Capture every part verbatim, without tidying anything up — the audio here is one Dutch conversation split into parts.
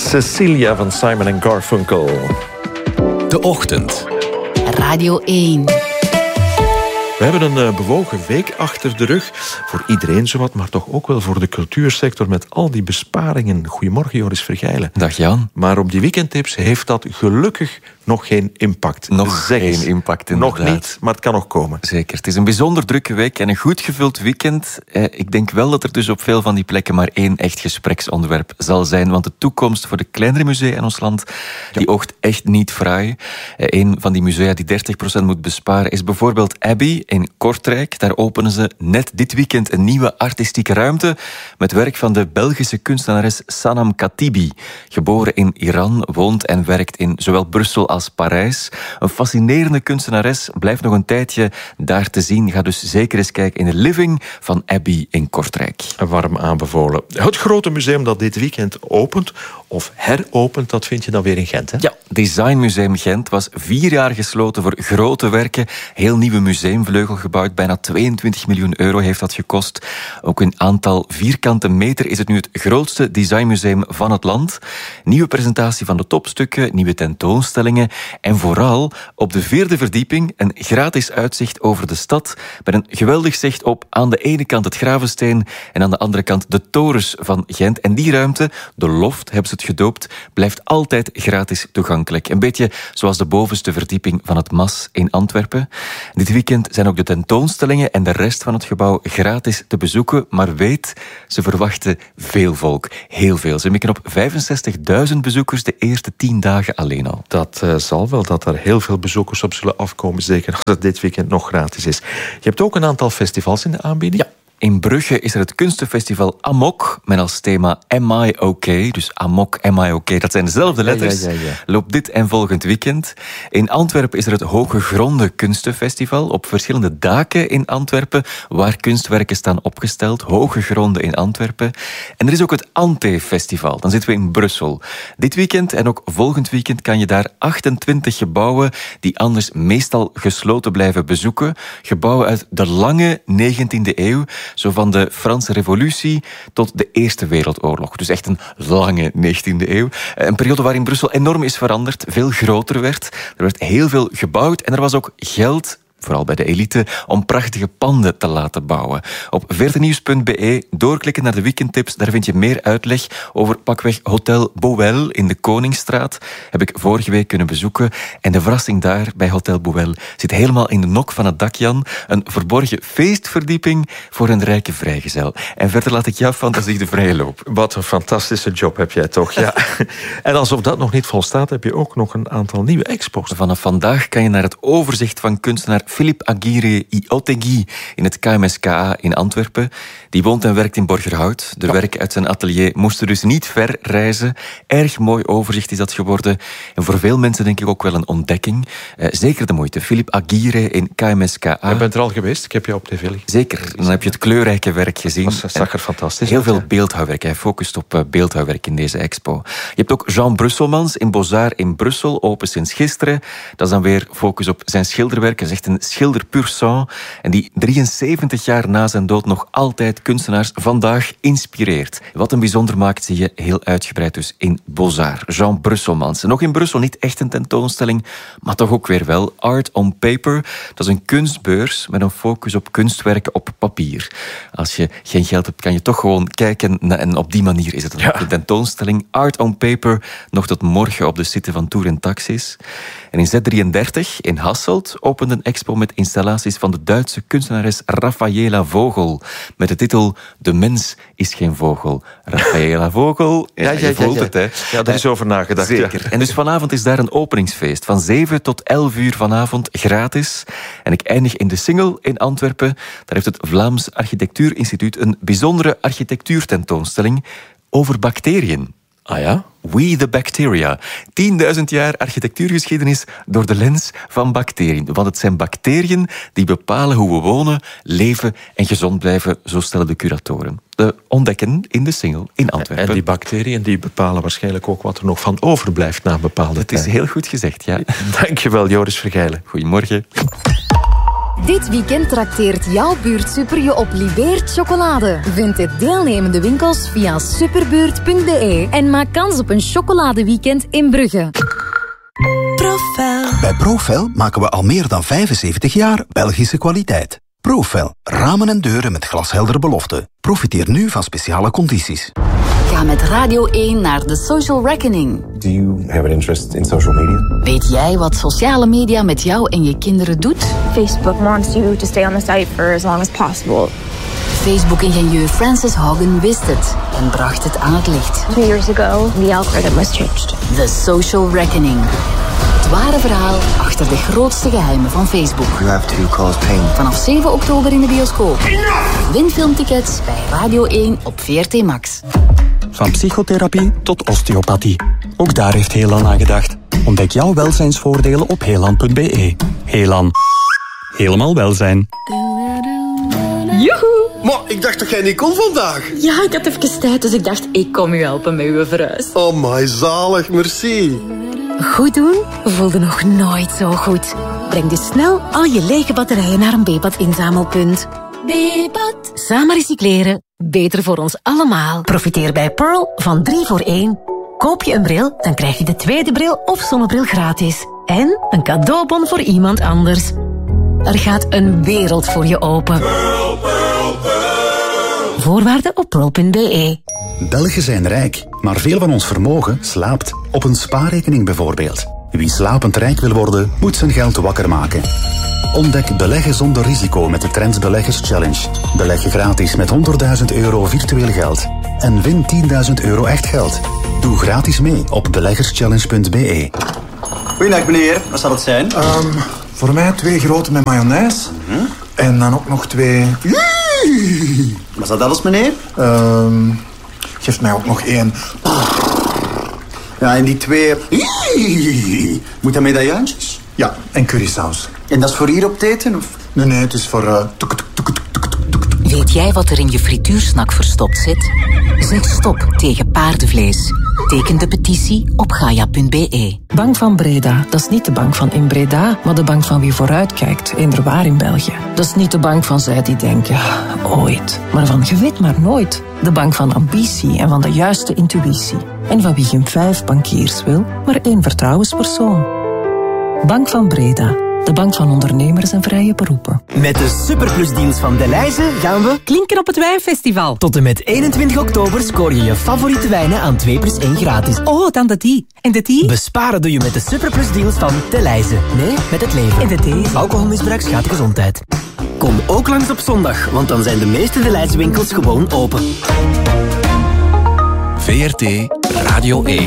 Cecilia van Simon en Garfunkel. De Ochtend. Radio één. We hebben een uh, bewogen week achter de rug. Voor iedereen zowat, maar toch ook wel voor de cultuursector met al die besparingen. Goedemorgen, Joris Vergijlen. Dag Jan. Maar op die weekendtips heeft dat gelukkig nog geen impact. Nog zeg geen impact, inderdaad. Nog niet, maar het kan nog komen. Zeker. Het is een bijzonder drukke week en een goed gevuld weekend. Eh, ik denk wel dat er dus op veel van die plekken maar één echt gespreksonderwerp zal zijn. Want de toekomst voor de kleinere musea in ons land, die ja. oogt echt niet fraai. Eh, een van die musea die dertig procent moet besparen is bijvoorbeeld Abbey in Kortrijk. Daar openen ze net dit weekend een nieuwe artistieke ruimte met werk van de Belgische kunstenares Sanam Katibi. Geboren in Iran, woont en werkt in zowel Brussel als Parijs. Een fascinerende kunstenares, blijft nog een tijdje daar te zien. Ga dus zeker eens kijken in de living van Abbey in Kortrijk. Warm aanbevolen. Het grote museum dat dit weekend opent, of heropent, dat vind je dan weer in Gent, hè? Ja, Designmuseum Gent was vier jaar gesloten voor grote werken. Heel nieuwe museumvleugel gebouwd, bijna tweeëntwintig miljoen euro heeft dat gekost. Ook in aantal vierkante meter is het nu het grootste designmuseum van het land. Nieuwe presentatie van de topstukken, nieuwe tentoonstellingen en vooral op de vierde verdieping een gratis uitzicht over de stad met een geweldig zicht op aan de ene kant het Gravensteen en aan de andere kant de torens van Gent. En die ruimte, de loft hebben ze het gedoopt, blijft altijd gratis toegankelijk. Een beetje zoals de bovenste verdieping van het Mas in Antwerpen. Dit weekend zijn ook de tentoonstellingen en de rest van het gebouw gratis te bezoeken, maar weet, ze verwachten veel volk. Heel veel. Ze mikken op vijfenzestigduizend bezoekers de eerste tien dagen alleen al. Dat uh, zal wel, dat er heel veel bezoekers op zullen afkomen, zeker als het dit weekend nog gratis is. Je hebt ook een aantal festivals in de aanbieding. Ja. In Brugge is er het kunstenfestival Amok, met als thema Am I OK? Dus Amok, Am I OK? Dat zijn dezelfde letters. Ja, ja, ja, ja. Loopt dit en volgend weekend. In Antwerpen is er het Hoge Gronden Kunstenfestival. Op verschillende daken in Antwerpen, waar kunstwerken staan opgesteld. Hoge Gronden in Antwerpen. En er is ook het Ante-festival. Dan zitten we in Brussel. Dit weekend en ook volgend weekend kan je daar achtentwintig gebouwen die anders meestal gesloten blijven bezoeken. Gebouwen uit de lange negentiende eeuw. Zo van de Franse Revolutie tot de Eerste Wereldoorlog. Dus echt een lange negentiende eeuw. Een periode waarin Brussel enorm is veranderd, veel groter werd. Er werd heel veel gebouwd en er was ook geld, vooral bij de elite, om prachtige panden te laten bouwen. Op veertenieuws punt b e doorklikken naar de weekendtips. Daar vind je meer uitleg over pakweg Hotel Boel in de Koningsstraat. Heb ik vorige week kunnen bezoeken. En de verrassing daar bij Hotel Boel zit helemaal in de nok van het dak, Jan. Een verborgen feestverdieping voor een rijke vrijgezel. En verder laat ik jouw fantasie de vrije loop. Wat een fantastische job heb jij toch, ja. En alsof dat nog niet volstaat, heb je ook nog een aantal nieuwe expos. Vanaf vandaag kan je naar het overzicht van kunstenaar Philippe Aguirre y Otegui in het K M S K A in Antwerpen. Die woont en werkt in Borgerhout. De ja. werken uit zijn atelier moesten dus niet ver reizen. Erg mooi overzicht is dat geworden. En voor veel mensen denk ik ook wel een ontdekking. Uh, zeker de moeite. Philippe Aguirre in K M S K A. Je bent er al geweest? Ik heb je op tv liggen. Zeker. Dan heb je het kleurrijke werk gezien. Dat zag er fantastisch uit. Heel veel beeldhouwwerk. Hij focust op uh, beeldhouwwerk in deze expo. Je hebt ook Jean Brusselmans in Beaux-Arts in Brussel. Open sinds gisteren. Dat is dan weer focus op zijn schilderwerk. Hij is echt een schilder pur sang. En die drieënzeventig jaar na zijn dood nog altijd kunstenaars vandaag inspireert. Wat hem bijzonder maakt, zie je heel uitgebreid dus in Beaux-Arts. Jean Brusselmans. Nog in Brussel niet echt een tentoonstelling, maar toch ook weer wel. Art on Paper. Dat is een kunstbeurs met een focus op kunstwerken op papier. Als je geen geld hebt, kan je toch gewoon kijken. En op die manier is het een ja. tentoonstelling. Art on Paper. Nog tot morgen op de site van Tour en Taxis. En in Z drieëndertig in Hasselt opent een expo met installaties van de Duitse kunstenares Raffaella Vogel. Met de titel De mens is geen vogel. Raffaella Vogel. Ja, ja, ja, je voelt ja, ja. het, hè. Ja, daar is over nagedacht. Zeker. Ja. En dus vanavond is daar een openingsfeest. Van zeven tot elf uur vanavond, gratis. En ik eindig in de Singel in Antwerpen. Daar heeft het Vlaams Architectuurinstituut een bijzondere architectuurtentoonstelling over bacteriën. Ah ja? We the Bacteria. tienduizend jaar architectuurgeschiedenis door de lens van bacteriën. Want het zijn bacteriën die bepalen hoe we wonen, leven en gezond blijven, zo stellen de curatoren. De ontdekken in de Singel in Antwerpen. En die bacteriën die bepalen waarschijnlijk ook wat er nog van overblijft na een bepaalde tijd. Het is heel goed gezegd, ja. Dankjewel, Joris Vergijlen. Goedemorgen. Dit weekend trakteert jouw buurtsuper je op Libeert chocolade. Vind de deelnemende winkels via superbuurt punt b e en maak kans op een chocoladeweekend in Brugge. Profel. Bij Profel maken we al meer dan vijfenzeventig jaar Belgische kwaliteit. Profel. Ramen en deuren met glasheldere beloften. Profiteer nu van speciale condities. Ga met Radio één naar de Social Reckoning. Do you have an interest in social media? Weet jij wat sociale media met jou en je kinderen doet? Facebook wants you to stay on the site for as long as possible. Facebook-ingenieur Frances Haugen wist het en bracht het aan het licht. Two years ago, the algorithm was changed. The Social Reckoning. Het ware verhaal achter de grootste geheimen van Facebook. You have to cause pain. Vanaf zeven oktober in de bioscoop. Win filmtickets bij Radio één op V R T Max. Van psychotherapie tot osteopathie. Ook daar heeft Helan aan gedacht. Ontdek jouw welzijnsvoordelen op helan punt b e. Helan. Helemaal welzijn. Joehoe! Maar ik dacht dat jij niet kon vandaag? Ja, ik had even tijd, dus ik dacht, ik kom u helpen met uw verhuis. Oh my, zalig, merci. Goed doen voelde nog nooit zo goed. Breng dus snel al je lege batterijen naar een B-pad inzamelpunt. B-pad. Samen recycleren. Beter voor ons allemaal. Profiteer bij Pearl van drie voor één. Koop je een bril, dan krijg je de tweede bril of zonnebril gratis. En een cadeaubon voor iemand anders. Er gaat een wereld voor je open. Pearl, Pearl, Pearl. Voorwaarden op pearl punt b e. Belgen zijn rijk, maar veel van ons vermogen slaapt. Op een spaarrekening bijvoorbeeld. Wie slapend rijk wil worden, moet zijn geld wakker maken. Ontdek beleggen zonder risico met de Trends Beleggers Challenge. Beleg je gratis met honderdduizend euro virtueel geld. En win tienduizend euro echt geld. Doe gratis mee op beleggerschallenge punt b e. Goeiedag meneer, wat zal het zijn? Um, voor mij twee grote met mayonaise. Mm-hmm. En dan ook nog twee... Was dat alles meneer? Um, geef mij ook nog één. Ja, en die twee... Moet dat medaillantjes? Ja, en currysaus. En dat is voor hier op het eten? Of? Nee, nee, het is voor... Uh, tuk, tuk, tuk, tuk, tuk, tuk. Weet jij wat er in je frituursnak verstopt zit? Zeg stop tegen paardenvlees. Teken de petitie op gaia punt b e. Bank van Breda, dat is niet de bank van in Breda, maar de bank van wie vooruitkijkt, eender waar in België. Dat is niet de bank van zij die denken, ooit, maar van je weet maar nooit. De bank van ambitie en van de juiste intuïtie. En van wie geen vijf bankiers wil, maar één vertrouwenspersoon. Bank van Breda. De bank van ondernemers en vrije beroepen. Met de superplusdeals van Delhaize gaan we klinken op het wijnfestival. Tot en met eenentwintig oktober scoor je je favoriete wijnen aan twee plus één gratis. Oh, dan de die. En de die? Besparen doe je met de superplusdeals van Delhaize. Nee, met het leven. En de deze. Alcoholmisbruik schaadt de gezondheid. Kom ook langs op zondag, want dan zijn de meeste Delhaize winkels gewoon open. V R T Radio één.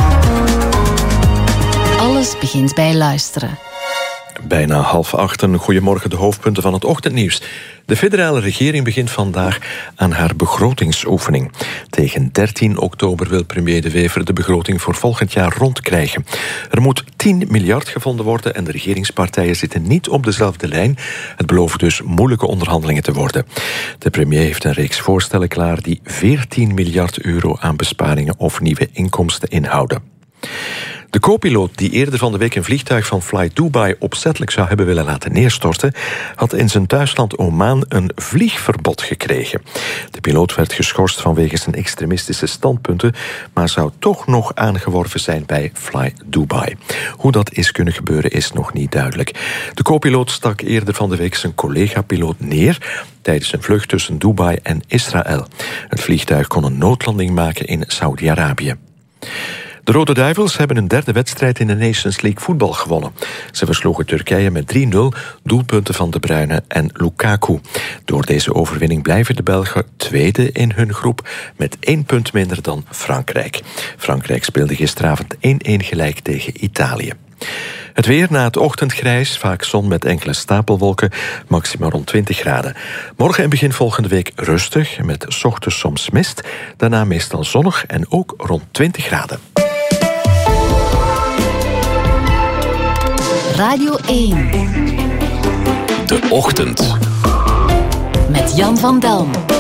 Alles begint bij luisteren. Bijna half acht, een goedemorgen, de hoofdpunten van het ochtendnieuws. De federale regering begint vandaag aan haar begrotingsoefening. Tegen dertien oktober wil premier De Wever de begroting voor volgend jaar rondkrijgen. Er moet tien miljard gevonden worden en de regeringspartijen zitten niet op dezelfde lijn. Het belooft dus moeilijke onderhandelingen te worden. De premier heeft een reeks voorstellen klaar die veertien miljard euro aan besparingen of nieuwe inkomsten inhouden. De co-piloot die eerder van de week een vliegtuig van Fly Dubai opzettelijk zou hebben willen laten neerstorten, had in zijn thuisland Oman een vliegverbod gekregen. De piloot werd geschorst vanwege zijn extremistische standpunten, maar zou toch nog aangeworven zijn bij Fly Dubai. Hoe dat is kunnen gebeuren is nog niet duidelijk. De co-piloot stak eerder van de week zijn collega-piloot neer tijdens een vlucht tussen Dubai en Israël. Het vliegtuig kon een noodlanding maken in Saudi-Arabië. De Rode Duivels hebben een derde wedstrijd in de Nations League voetbal gewonnen. Ze versloegen Turkije met drie nul, doelpunten van De Bruyne en Lukaku. Door deze overwinning blijven de Belgen tweede in hun groep met één punt minder dan Frankrijk. Frankrijk speelde gisteravond één-één gelijk tegen Italië. Het weer na het ochtendgrijs, vaak zon met enkele stapelwolken, maximaal rond twintig graden. Morgen en begin volgende week rustig, met 's ochtends soms mist, daarna meestal zonnig en ook rond twintig graden. Radio één. De Ochtend. Met Jan van Delm.